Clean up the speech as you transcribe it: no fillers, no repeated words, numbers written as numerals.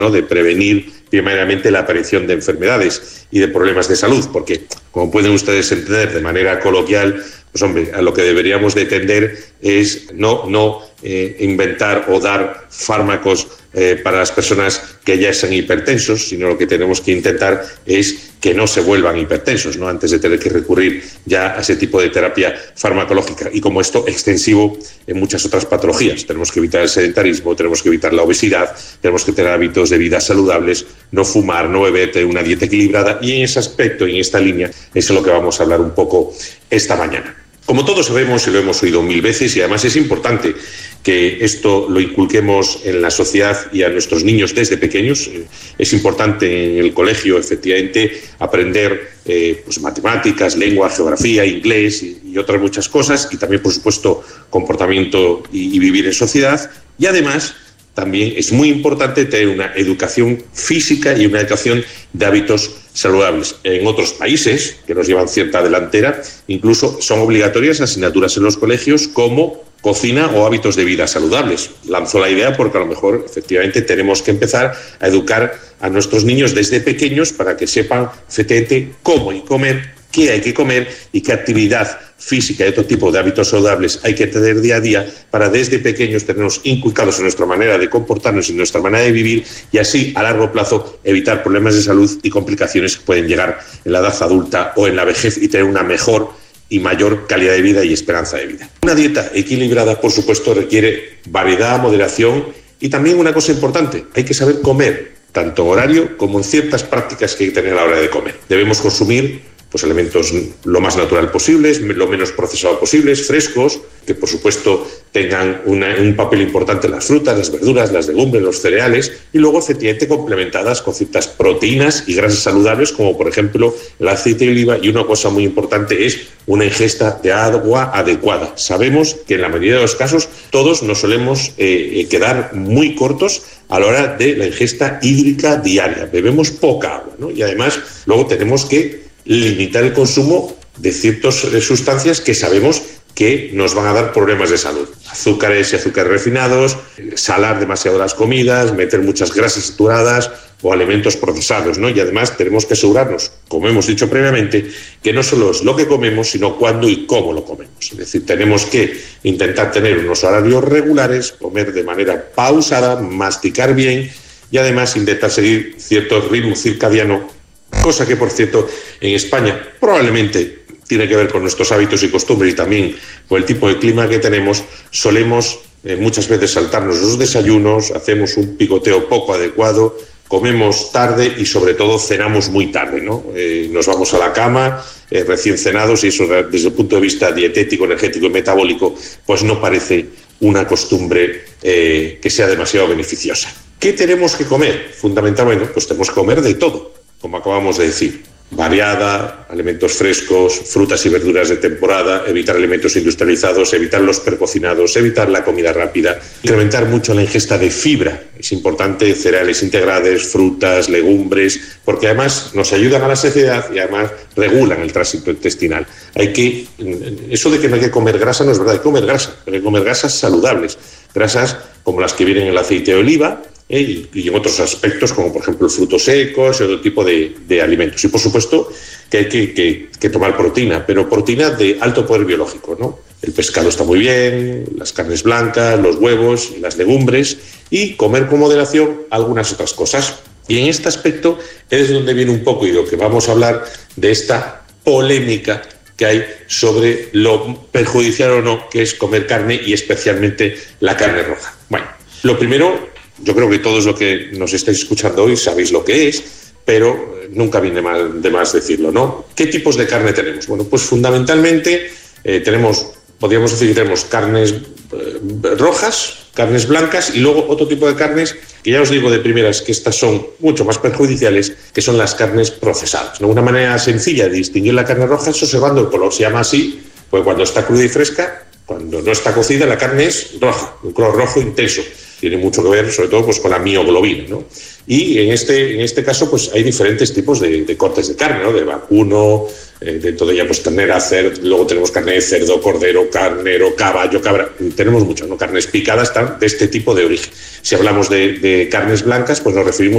¿no?, de prevenir primeramente la aparición de enfermedades y de problemas de salud, porque, como pueden ustedes entender de manera coloquial, pues hombre, a lo que deberíamos de tender es no inventar o dar fármacos para las personas que ya sean hipertensos, sino lo que tenemos que intentar es que no se vuelvan hipertensos, ¿no?, antes de tener que recurrir ya a ese tipo de terapia farmacológica. Y como esto, extensivo en muchas otras patologías. Tenemos que evitar el sedentarismo, tenemos que evitar la obesidad, tenemos que tener hábitos de vida saludables, no fumar, no beber, tener una dieta equilibrada. Y en ese aspecto, en esta línea, es lo que vamos a hablar un poco esta mañana. Como todos sabemos y lo hemos oído mil veces, y además es importante que esto lo inculquemos en la sociedad y a nuestros niños desde pequeños. Es importante en el colegio, efectivamente, aprender pues matemáticas, lengua, geografía, inglés y otras muchas cosas, y también, por supuesto, comportamiento y vivir en sociedad. Y además, también es muy importante tener una educación física y una educación de hábitos saludables. En otros países, que nos llevan cierta delantera, incluso son obligatorias asignaturas en los colegios como cocina o hábitos de vida saludables. Lanzo la idea porque a lo mejor efectivamente tenemos que empezar a educar a nuestros niños desde pequeños para que sepan efectivamente cómo y comer, qué hay que comer y qué actividad física y otro tipo de hábitos saludables hay que tener día a día para desde pequeños tenernos inculcados en nuestra manera de comportarnos y en nuestra manera de vivir, y así a largo plazo evitar problemas de salud y complicaciones que pueden llegar en la edad adulta o en la vejez y tener una mejor y mayor calidad de vida y esperanza de vida. Una dieta equilibrada, por supuesto, requiere variedad, moderación y también una cosa importante: hay que saber comer, tanto en horario como en ciertas prácticas que hay que tener a la hora de comer. Debemos consumir pues alimentos lo más natural posibles, lo menos procesados posibles, frescos, que por supuesto tengan un papel importante en las frutas, las verduras, las legumbres, los cereales, y luego efectivamente complementadas con ciertas proteínas y grasas saludables, como por ejemplo el aceite de oliva. Y una cosa muy importante es una ingesta de agua adecuada. Sabemos que en la mayoría de los casos todos nos solemos quedar muy cortos a la hora de la ingesta hídrica diaria. Bebemos poca agua, ¿no? Y además luego tenemos que limitar el consumo de ciertas sustancias que sabemos que nos van a dar problemas de salud. Azúcares y azúcares refinados, salar demasiado las comidas, meter muchas grasas saturadas o alimentos procesados, ¿no? Y además tenemos que asegurarnos, como hemos dicho previamente, que no solo es lo que comemos, sino cuándo y cómo lo comemos. Es decir, tenemos que intentar tener unos horarios regulares, comer de manera pausada, masticar bien y además intentar seguir cierto ritmo circadiano, cosa que, por cierto, en España probablemente tiene que ver con nuestros hábitos y costumbres y también con el tipo de clima que tenemos. Solemos muchas veces saltarnos los desayunos, hacemos un picoteo poco adecuado, comemos tarde y sobre todo cenamos muy tarde, ¿no? Nos vamos a la cama recién cenados, y eso desde el punto de vista dietético, energético y metabólico pues no parece una costumbre que sea demasiado beneficiosa. ¿Qué tenemos que comer? Fundamentalmente, pues tenemos que comer de todo, como acabamos de decir: variada, alimentos frescos, frutas y verduras de temporada, evitar alimentos industrializados, evitar los precocinados, evitar la comida rápida, incrementar mucho la ingesta de fibra. Es importante cereales integrales, frutas, legumbres, porque además nos ayudan a la saciedad y además regulan el tránsito intestinal. Eso de que no hay que comer grasa no es verdad, hay que comer grasa, pero hay que comer grasas saludables, grasas como las que vienen en el aceite de oliva, y en otros aspectos, como por ejemplo frutos secos y otro tipo de alimentos. Y por supuesto que hay que tomar proteína, pero proteína de alto poder biológico, ¿no? El pescado está muy bien, las carnes blancas, los huevos, las legumbres, y comer con moderación algunas otras cosas. Y en este aspecto es donde viene un poco, y lo que vamos a hablar, de esta polémica que hay sobre lo perjudicial o no que es comer carne, y especialmente la carne roja. Bueno, lo primero, yo creo que todos los que nos estáis escuchando hoy sabéis lo que es, pero nunca viene de más decirlo, ¿no? ¿Qué tipos de carne tenemos? Bueno, pues fundamentalmente podríamos decir que tenemos carnes rojas, carnes blancas, y luego otro tipo de carnes que ya os digo de primeras que estas son mucho más perjudiciales, que son las carnes procesadas, ¿no? Una manera sencilla de distinguir la carne roja es observando el color. Se llama así porque cuando está cruda y fresca, cuando no está cocida, la carne es roja, un color rojo intenso. Tiene mucho que ver, sobre todo, pues, con la mioglobina, ¿no? Y en este caso, pues hay diferentes tipos de cortes de carne, ¿no? De vacuno, dentro de ella, pues ternera, cerdo, luego tenemos carne de cerdo, cordero, carnero, caballo, cabra. Tenemos muchas, ¿no? Carnes picadas de este tipo de origen. Si hablamos de carnes blancas, pues nos referimos